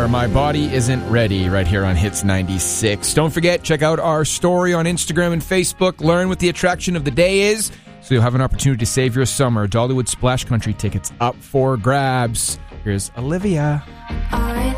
My Body Isn't Ready, right here on Hits 96. Don't forget, check out our story on Instagram and Facebook. Learn what the attraction of the day is, so you'll have an opportunity to save your summer. Dollywood Splash Country tickets up for grabs. Here's Olivia.